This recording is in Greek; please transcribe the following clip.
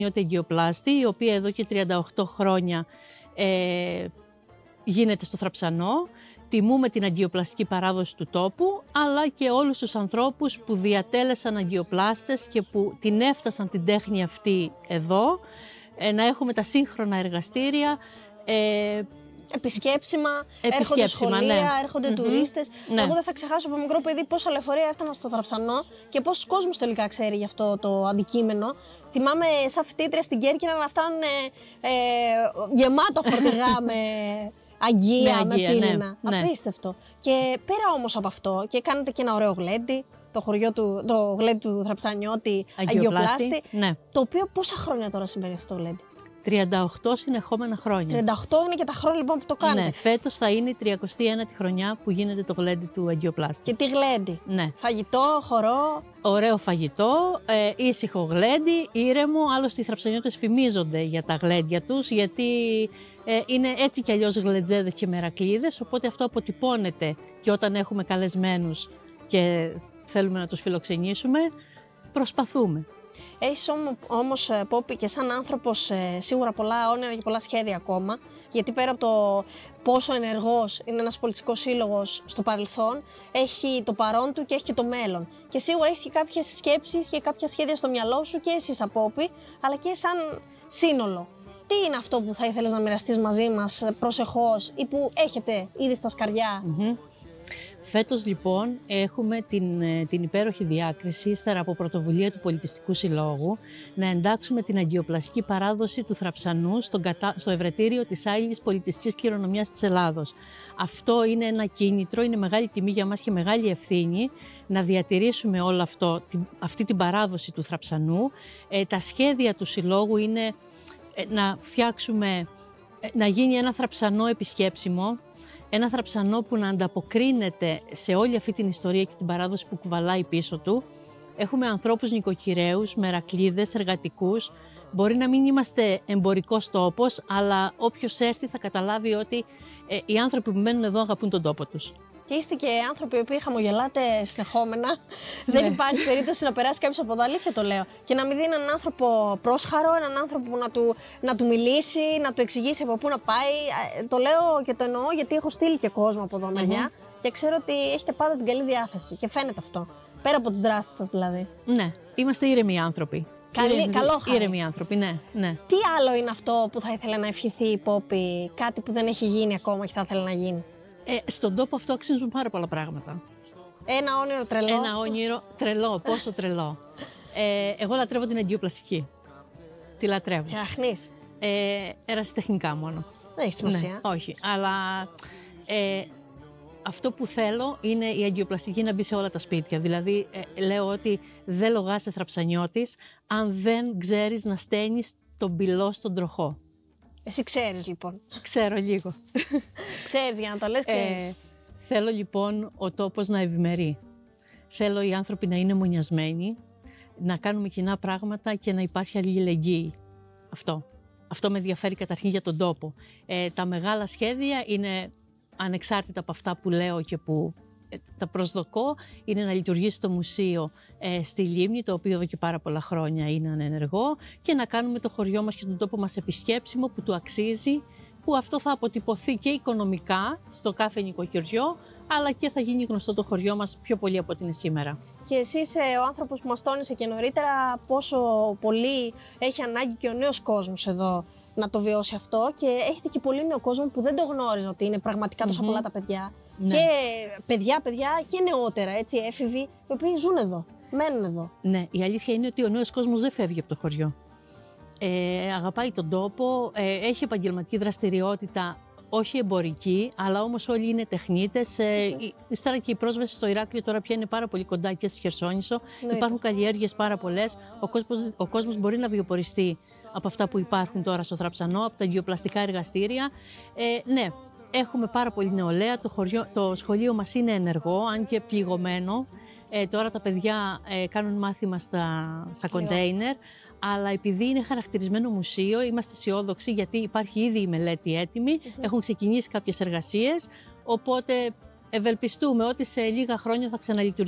Αγκιοπλάστη, η οποία εδώ και 38 χρόνια γίνεται στο Θραψανό. Τιμούμε την αγκιοπλαστική παράδοση του τόπου, αλλά και όλους τους ανθρώπους που διατέλεσαν αγκιοπλάστες και που την έφτασαν την τέχνη αυτή εδώ, να έχουμε τα σύγχρονα εργαστήρια. Επισκέψιμα, έρχονται σχολεία, ναι. έρχονται τουρίστες. Ναι. Εγώ δεν θα ξεχάσω από μικρό παιδί πόσα λεωφορεία έφταναν στο Θραψανό και πόσους κόσμους τελικά ξέρει γι' αυτό το αντικείμενο. Θυμάμαι σαν φοιτήτρια στην Κέρκυρα να φτάνουν γεμάτα φορτηγά με αγκία, με πύληνα. Ναι. Απίστευτο. Και πέρα όμως από αυτό, και κάνετε και ένα ωραίο γλέντι, το γλέντι του Θραψανιώτη Αγκιοπλάστη, ναι. το οποίο πόσα χρόνια τώρα συμβαίνει αυτό το γλέντι? 38 συνεχόμενα χρόνια. 38 είναι και τα χρόνια λοιπόν που το κάνετε. Ναι, φέτος θα είναι η 39η χρονιά που γίνεται το γλέντι του Αγκιοπλάστη. Και τι γλέντι? Ναι. Φαγητό, χορό. Ωραίο φαγητό, ήσυχο γλέντι, ήρεμο. Άλλωστε οι Θραψανιώτες φημίζονται για τα γλέντια τους, γιατί είναι έτσι κι αλλιώς γλεντζέδες και μερακλείδες, οπότε αυτό αποτυπώνεται και όταν έχουμε καλεσμένους και θέλουμε να τους φιλοξενήσουμε, προσπαθούμε. Έχεις όμως, Πόπη, και σαν άνθρωπος σίγουρα πολλά όνειρα και πολλά σχέδια ακόμα, γιατί πέρα από το πόσο ενεργός είναι ένας πολιτιστικός σύλλογος στο παρελθόν, έχει το παρόν του και έχει και το μέλλον. Και σίγουρα έχεις και κάποιες σκέψεις και κάποια σχέδια στο μυαλό σου και εσύ σαν Πόπη, αλλά και σαν σύνολο. Τι είναι αυτό που θα ήθελες να μοιραστείς μαζί μας προσεχώς ή που έχετε ήδη στα σκαριά? Φέτος λοιπόν έχουμε την υπέροχη διάκριση, ύστερα από πρωτοβουλία του Πολιτιστικού Συλλόγου, να εντάξουμε την αγκιοπλαστική παράδοση του Θραψανού στο ευρετήριο της Άειλης Πολιτιστικής Κληρονομιάς της Ελλάδος. Αυτό είναι ένα κίνητρο, είναι μεγάλη τιμή για μας και μεγάλη ευθύνη να διατηρήσουμε όλο αυτό, αυτή την παράδοση του Θραψανού. Τα σχέδια του Συλλόγου είναι να φτιάξουμε, να γίνει ένα Θραψανό επισκέψιμο, ένα Θραψανό που να ανταποκρίνεται σε όλη αυτή την ιστορία και την παράδοση που κουβαλάει πίσω του. Έχουμε ανθρώπους νοικοκυρέους, μερακλείδες, εργατικούς. Μπορεί να μην είμαστε εμπορικός τόπος, αλλά όποιος έρθει θα καταλάβει ότι οι άνθρωποι που μένουν εδώ αγαπούν τον τόπο τους. Και είστε και άνθρωποι οι οποίοι χαμογελάτε συνεχόμενα. Δεν υπάρχει περίπτωση να περάσει κάποιος από εδώ, αλήθεια το λέω. Και να μην δει έναν άνθρωπο πρόσχαρο, έναν άνθρωπο που να του μιλήσει, να του εξηγήσει από πού να πάει. Το λέω και το εννοώ γιατί έχω στείλει και κόσμο από εδώ μεριά και ξέρω ότι έχετε πάντα την καλή διάθεση και φαίνεται αυτό. Πέρα από τις δράσεις σας δηλαδή. Ναι, είμαστε ήρεμοι άνθρωποι. Καλό χάρη. Ήρεμοι άνθρωποι, ναι. Τι άλλο είναι αυτό που θα ήθελε να ευχηθεί η Πόπη, κάτι που δεν έχει γίνει ακόμα και θα ήθελε να γίνει? Στον τόπο αυτό αξίζουν πάρα πολλά πράγματα. Ένα όνειρο τρελό. Ένα όνειρο τρελό, πόσο τρελό. Εγώ λατρεύω την αγκιοπλαστική. Τη λατρεύω. Φτιάχνεις? Ερασιτεχνικά μόνο. Δεν έχει σημασία. Ναι, όχι, αλλά αυτό που θέλω είναι η αγκιοπλαστική να μπει σε όλα τα σπίτια. Δηλαδή, λέω ότι δεν λογάσαι Θραψανιώτης αν δεν ξέρεις να στένεις τον πυλό στον τροχό. Εσύ ξέρεις λοιπόν. Ξέρω λίγο. Ξέρεις, για να το λες, ξέρεις. Θέλω λοιπόν ο τόπος να ευημερεί. Θέλω οι άνθρωποι να είναι μονιασμένοι, να κάνουμε κοινά πράγματα και να υπάρχει αλληλεγγύη. Αυτό με ενδιαφέρει καταρχήν για τον τόπο. Τα μεγάλα σχέδια είναι ανεξάρτητα από αυτά που λέω και που τα προσδοκώ, είναι να λειτουργήσει το μουσείο στη Λίμνη, το οποίο εδώ και πάρα πολλά χρόνια είναι ανενεργό, και να κάνουμε το χωριό μας και τον τόπο μας επισκέψιμο που του αξίζει, που αυτό θα αποτυπωθεί και οικονομικά στο κάθε νοικοκυριό, αλλά και θα γίνει γνωστό το χωριό μας πιο πολύ από ό,τι είναι σήμερα. Και εσύ είσαι ο άνθρωπος που μας τόνισε και νωρίτερα πόσο πολύ έχει ανάγκη και ο νέος κόσμος εδώ να το βιώσει αυτό, και έχετε και πολύ νέο κόσμο που δεν το γνώριζε ότι είναι πραγματικά τόσα πολλά τα παιδιά. Ναι. Και παιδιά και νεότερα, έτσι, έφηβοι, οι οποίοι ζουν εδώ, μένουν εδώ. Ναι, η αλήθεια είναι ότι ο νέος κόσμος δεν φεύγει από το χωριό. Αγαπάει τον τόπο, έχει επαγγελματική δραστηριότητα, όχι εμπορική, αλλά όμως όλοι είναι τεχνίτες. Ύστερα και η πρόσβαση στο Ηράκλειο τώρα πια είναι πάρα πολύ κοντά και στη Χερσόνησο. Υπάρχουν καλλιέργειες πάρα πολλές. Ο κόσμος μπορεί να βιοποριστεί από αυτά που υπάρχουν τώρα στο Θραψανό, από τα αγκιοπλαστικά εργαστήρια. Ναι, έχουμε πάρα πολύ νεολαία. Το σχολείο μας είναι ενεργό, αν και πληγωμένο. Τώρα τα παιδιά κάνουν μάθημα στα κοντέινερ, αλλά επειδή είναι χαρακτηρισμένο μουσείο, είμαστε αισιόδοξοι γιατί υπάρχει ήδη η μελέτη έτοιμη, έχουν ξεκινήσει κάποιες εργασίες, οπότε ευελπιστούμε ότι σε λίγα χρόνια θα ξαναλειτουργήσει.